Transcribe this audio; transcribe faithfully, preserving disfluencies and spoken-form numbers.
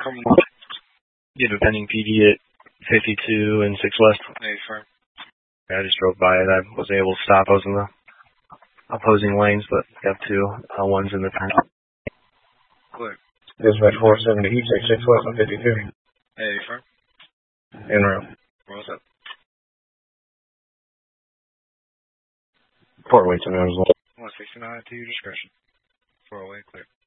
Come You have a pending P D at fifty-two and six West. Hey, firm. I just drove by it. I wasn't able to stop. I was in the opposing lanes, but got two uh, ones in the turn. Clear. Dispatch four seventy, you take six West on fifty-two. Hey, firm. En route. What's up? Four way to Maryland. one sixty-nine to your discretion. four oh eight, clear.